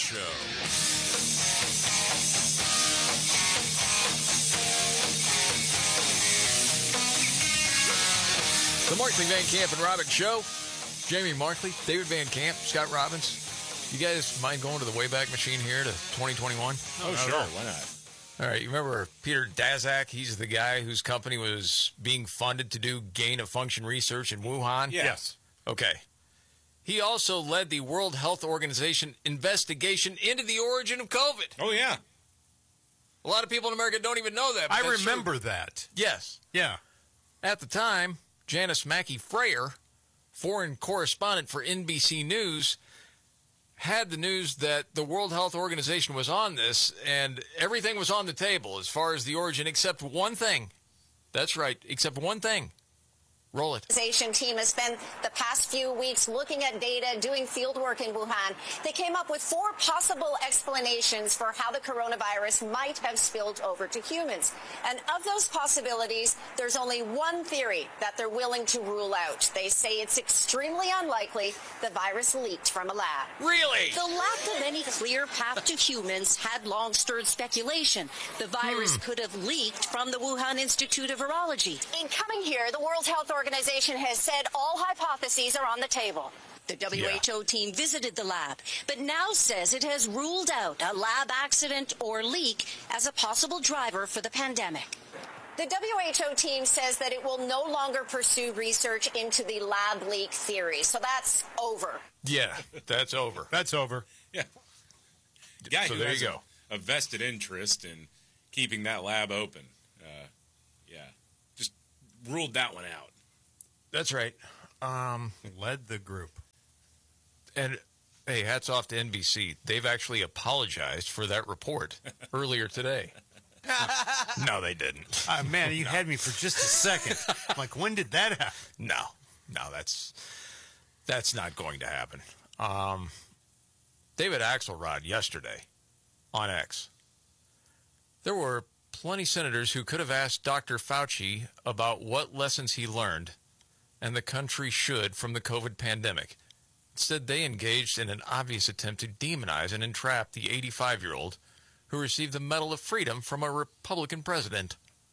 Show. The Markley, Van Camp, and Robbins Show. Jamie Markley, David Van Camp, Scott Robbins. You guys mind going to the Wayback Machine here to 2021? Oh, sure. Why not? All right. You remember Peter Daszak? He's the guy whose company was being funded to do gain-of-function research in Wuhan? Yes. Okay. He also led the World Health Organization investigation into the origin of COVID. Oh, yeah. A lot of people in America don't even know that. But I that's remember true. that. Yes. Yeah. At the time, Janice Mackey Frayer, foreign correspondent for NBC News, had the news that the World Health Organization was on this, and everything was on the table as far as the origin, except one thing. That's right, except one thing. Roll it. The organization team has spent the past few weeks looking at data, doing field work in Wuhan. They came up with 4 possible explanations for how the coronavirus might have spilled over to humans. And of those possibilities, there's only one theory that they're willing to rule out. They say it's extremely unlikely the virus leaked from a lab. Really? The lack of any clear path to humans had long stirred speculation. The virus could have leaked from the Wuhan Institute of Virology. In coming here, the World Health Organization has said all hypotheses are on the table. The WHO team visited the lab, but now says it has ruled out a lab accident or leak as a possible driver for the pandemic. The WHO team says that it will no longer pursue research into the lab leak theory. So that's over. Yeah, that's over. That's over. Yeah. The guy So who there has you go. a vested interest in keeping that lab open. Just ruled that one out. That's right. Led the group. And, hey, hats off to NBC. They've actually apologized for that report earlier today. No, they didn't. Man, you had me for just a second. Like, when did that happen? No, that's not going to happen. David Axelrod yesterday on X. There were plenty of senators who could have asked Dr. Fauci about what lessons he learned and the country should from the COVID pandemic. Instead, they engaged in an obvious attempt to demonize and entrap the 85-year-old who received the Medal of Freedom from a Republican president.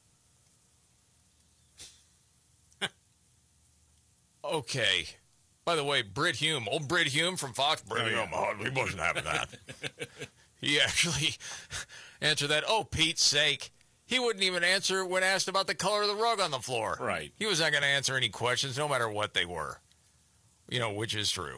Okay. By the way, old Britt Hume from Fox, he wasn't having that. He actually answered that, oh, Pete's sake. He wouldn't even answer when asked about the color of the rug on the floor. Right. He was not going to answer any questions, no matter what they were. Which is true.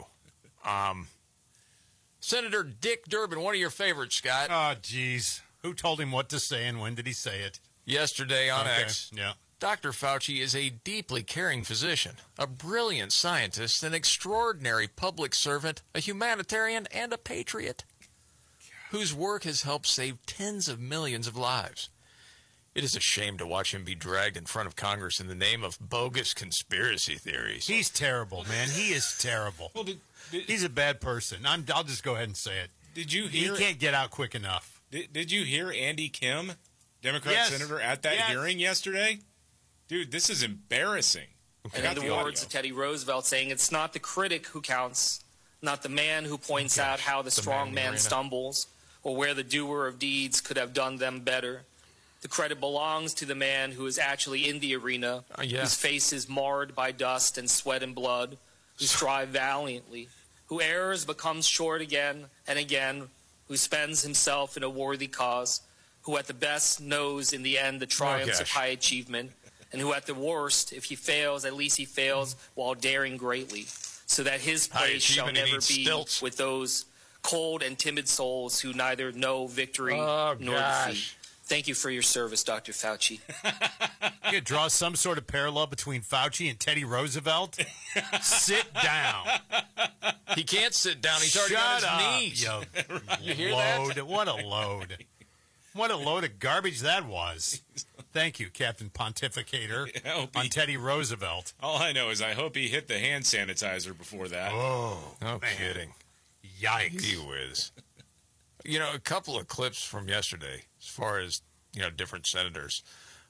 Senator Dick Durbin, one of your favorites, Scott. Oh, geez. Who told him what to say and when did he say it? Yesterday on X. Yeah. Dr. Fauci is a deeply caring physician, a brilliant scientist, an extraordinary public servant, a humanitarian, and a patriot whose work has helped save tens of millions of lives. It is a shame to watch him be dragged in front of Congress in the name of bogus conspiracy theories. He's terrible, man. He is terrible. Well, He's a bad person. I'll just go ahead and say it. Did you hear? He can't get out quick enough. Did you hear Andy Kim, Democrat Yes. senator, at that hearing yesterday? Dude, this is embarrassing. And in the words of Teddy Roosevelt saying, it's not the critic who counts, not the man who points out how the strong man stumbles, or where the doer of deeds could have done them better. The credit belongs to the man who is actually in the arena, whose face is marred by dust and sweat and blood, who strive valiantly, who errs but comes short again and again, who spends himself in a worthy cause, who at the best knows in the end the triumphs of high achievement, and who at the worst, if he fails, at least he fails while daring greatly, so that his place shall never be with those cold and timid souls who neither know victory nor defeat. Thank you for your service, Dr. Fauci. You could draw some sort of parallel between Fauci and Teddy Roosevelt. Sit down. He can't sit down. He's already on his knees. You hear that? What a load. What a load of garbage that was. Thank you, Captain Pontificator, on Teddy Roosevelt. All I know is I hope he hit the hand sanitizer before that. Oh, no kidding. Yikes. Gee whiz. A couple of clips from yesterday, as far as, different senators,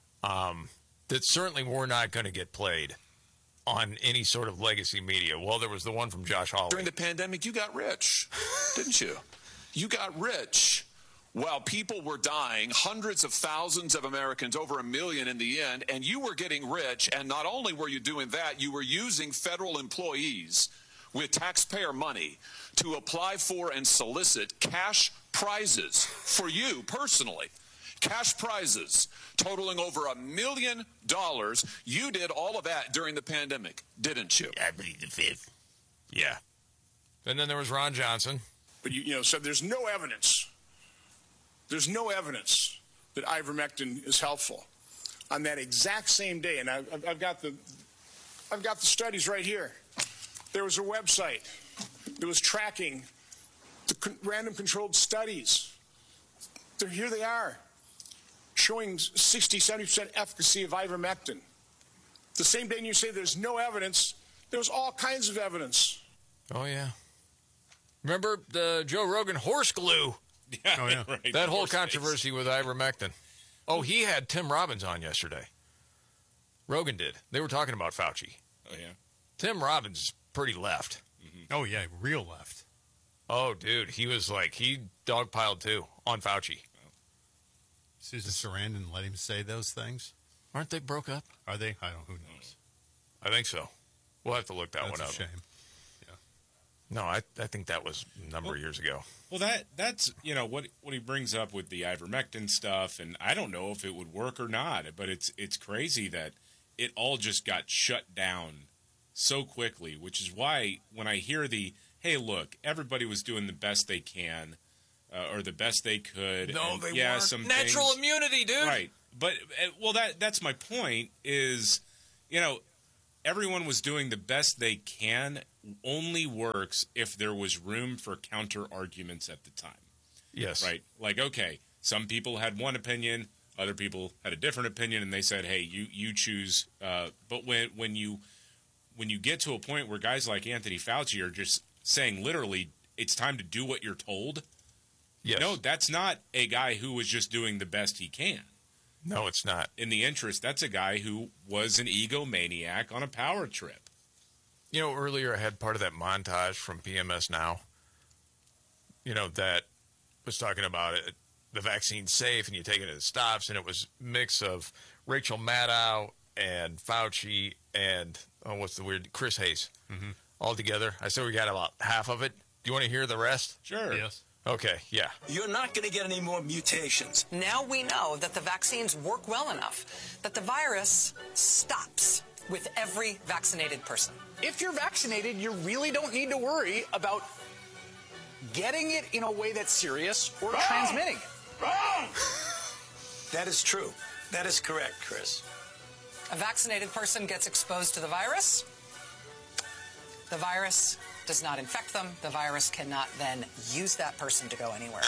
that certainly were not going to get played on any sort of legacy media. Well, there was the one from Josh Hawley. During the pandemic, you got rich, didn't you? You got rich while people were dying, hundreds of thousands of Americans, over 1 million in the end, and you were getting rich. And not only were you doing that, you were using federal employees with taxpayer money to apply for and solicit cash prizes for you personally. Cash prizes totaling over $1 million. You did all of that during the pandemic, didn't you? I believe the fifth. Yeah. And then there was Ron Johnson. But, so there's no evidence. There's no evidence that ivermectin is helpful. On that exact same day, and I've got the studies right here. There was a website that was tracking the random controlled studies. Here they are, showing 60, 70% efficacy of ivermectin. The same day you say there's no evidence, there's all kinds of evidence. Oh, yeah. Remember the Joe Rogan horse glue? Yeah, Oh, yeah. Right. That whole controversy with ivermectin. Oh, he had Tim Robbins on yesterday. Rogan did. They were talking about Fauci. Oh, yeah. Tim Robbins is pretty left. Oh, yeah, real left. Oh, dude, he was like, he dogpiled too on Fauci. Susan Sarandon let him say those things. Aren't they broke up? Are they? I don't. Who knows? I think so. We'll have to look that That's one a up. shame. No, I think that was a number of years ago. Well, that's what he brings up with the ivermectin stuff, and I don't know if it would work or not, but it's crazy that it all just got shut down so quickly, which is why when I hear hey, look, everybody was doing the best they can or the best they could. No, and they yeah, weren't. some Natural things, immunity, dude. right? But that's my point. Is everyone was doing the best they can. Only works if there was room for counter arguments at the time. Yes. Right. Like, okay, some people had one opinion, other people had a different opinion, and they said, hey, you choose. But when you get to a point where guys like Anthony Fauci are just saying literally, it's time to do what you're told. Yes. No, that's not a guy who was just doing the best he can. No, it's not. In the interest, that's a guy who was an egomaniac on a power trip. Earlier I had part of that montage from PMS Now, that was talking about it. The vaccine's safe and you take it at stops, and it was a mix of Rachel Maddow and Fauci and, Chris Hayes all together. I said we got about half of it. Do you want to hear the rest? Sure. Yes. Okay, yeah. You're not going to get any more mutations. Now we know that the vaccines work well enough that the virus stops with every vaccinated person. If you're vaccinated, you really don't need to worry about getting it in a way that's serious or transmitting it. That is true. That is correct, Chris. A vaccinated person gets exposed to the virus. The virus does not infect them. The virus cannot then use that person to go anywhere.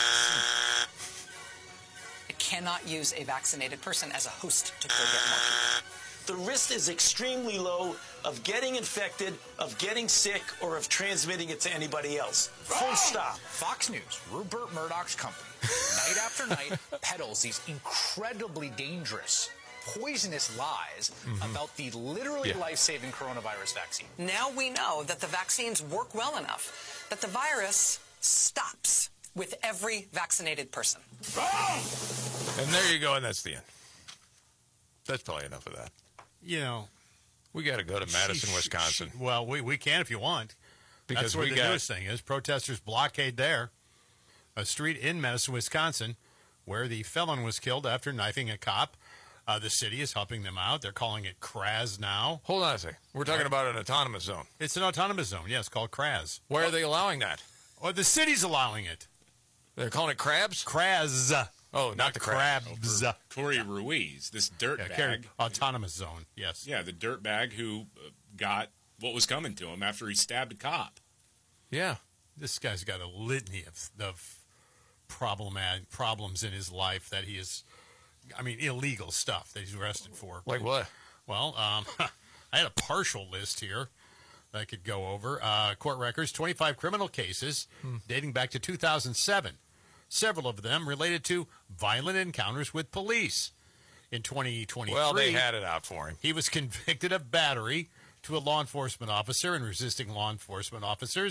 It cannot use a vaccinated person as a host to go get more people. The risk is extremely low of getting infected, of getting sick, or of transmitting it to anybody else. Full stop. Fox News, Rupert Murdoch's company, night after night, peddles these incredibly dangerous, poisonous lies about the literally life-saving coronavirus vaccine. Now we know that the vaccines work well enough that the virus stops with every vaccinated person. And there you go, and that's the end. That's probably enough of that. We got to go to Madison, Wisconsin. Well, we can if you want. Because that's where the newest thing is. Protesters blockade there. A street in Madison, Wisconsin, where the felon was killed after knifing a cop. The city is helping them out. They're calling it CRAZ now. Hold on a second. We're talking about an autonomous zone. It's an autonomous zone, yes, called CRAZ. Why are they allowing that? Oh, the city's allowing it. They're calling it crabs? CRAZ. Oh, not the crabs. Corey Ruiz, this dirtbag. Autonomous zone, yes. Yeah, the dirtbag who got what was coming to him after he stabbed a cop. Yeah. This guy's got a litany of problems in his life that he is, illegal stuff that he's arrested for. Like what? Well, I had a partial list here that I could go over. Court records, 25 criminal cases dating back to 2007. Several of them related to violent encounters with police. In 2023, well, they had it out for him. He was convicted of battery to a law enforcement officer and resisting law enforcement officers.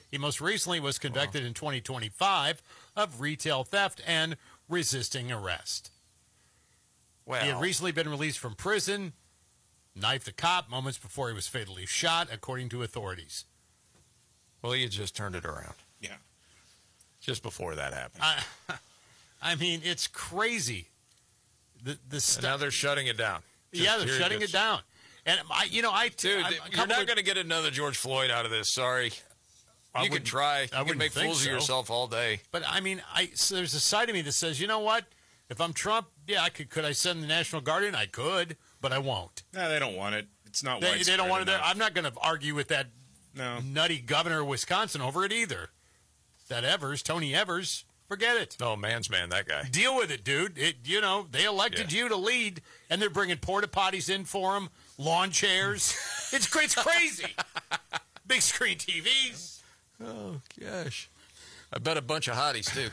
He most recently was convicted in 2025 of retail theft and resisting arrest. Well, He had recently been released from prison, knifed a cop moments before he was fatally shot, according to authorities. well, he had just turned it around. Yeah. Just before that happened. I mean, it's crazy. The And now they're shutting it down. Yeah, they're shutting it down. And Dude, you're not going to get another George Floyd out of this. Sorry. You can try. You can make fools of yourself all day. But I mean, so there's a side of me that says, you know what? If I'm Trump, yeah, I could I send the National Guard in? I could, but I won't. No, they don't want it. It's not They widespread don't want it there. enough. I'm not going to argue with that nutty governor of Wisconsin over it either. That Evers, Tony Evers, forget it. No, man's man, that guy. Deal with it, dude. They elected you to lead, and they're bringing porta potties in for him, lawn chairs. It's crazy. Big screen TVs. Oh, gosh. I bet a bunch of hotties, too.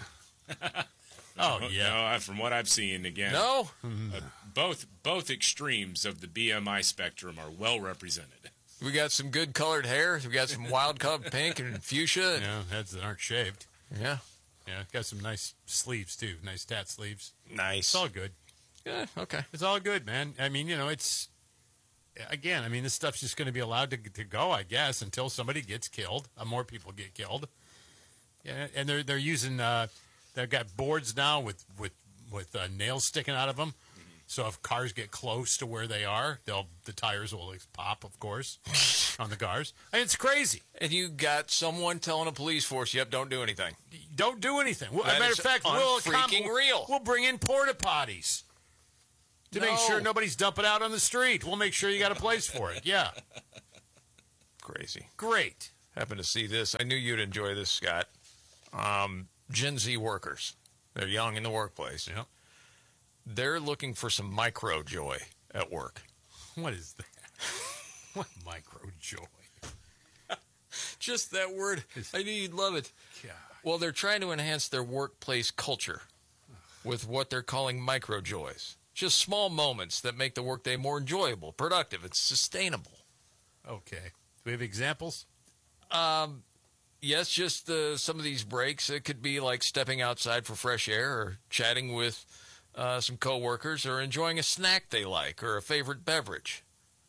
Oh, yeah. No, from what I've seen, again. No? Both extremes of the BMI spectrum are well represented. We got some good colored hair. We got some wild colored pink and fuchsia. Yeah, heads that aren't shaved. Yeah. Yeah, got some nice sleeves, too. Nice tat sleeves. Nice. It's all good. Yeah, okay. It's all good, man. I mean, it's... Again, I mean, this stuff's just going to be allowed to go, I guess, until somebody gets killed. More people get killed. Yeah, and they're using... they've got boards now with nails sticking out of them. So if cars get close to where they are, the tires will pop, of course, on the cars. And it's crazy. And you got someone telling a police force, yep, don't do anything. Don't do anything. As a That matter is of fact, real. We'll bring in porta potties to make sure nobody's dumping out on the street. We'll make sure you got a place for it. Yeah. Crazy. Great. Happened to see this. I knew you'd enjoy this, Scott. Gen Z workers. They're young in the workplace. Yep. They're looking for some micro joy at work. What is that? What micro joy? Just that word. I knew you'd love it. God. Well, they're trying to enhance their workplace culture with what they're calling micro joys. Just small moments that make the workday more enjoyable, productive, and sustainable. Okay. Do we have examples? Yes, just some of these breaks. It could be like stepping outside for fresh air or chatting with some coworkers or enjoying a snack they like or a favorite beverage.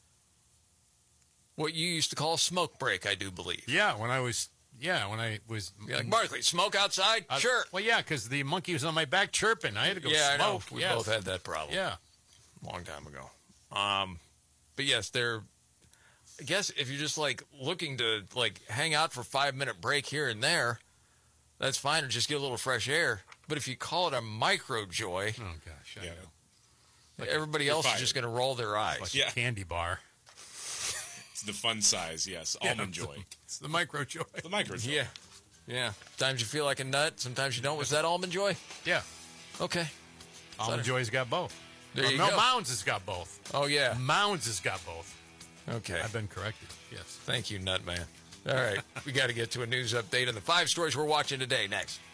What you used to call a smoke break, I do believe. Yeah, when I was... You're like, Barkley, smoke outside? Sure. Well, yeah, because the monkey was on my back chirping. I had to go I know. smoke. We both had that problem. Yeah. Long time ago. But yes, I guess if you're just like looking to like hang out for a 5-minute break here and there, that's fine, or just get a little fresh air. But if you call it a micro joy, oh gosh, I know. Everybody else is just going to roll their eyes. Like a candy bar. It's the fun size, yes. Almond Joy. It's the micro joy. The micro joy. Yeah. Sometimes you feel like a nut. Sometimes you don't. Was that Almond Joy? Yeah. Okay. Almond Joy's got both. There you go. Mounds has got both. Oh, yeah. Mounds has got both. Okay. I've been corrected. Yes. Thank you, Nutman. All right. We got to get to a news update on the 5 stories we're watching today next.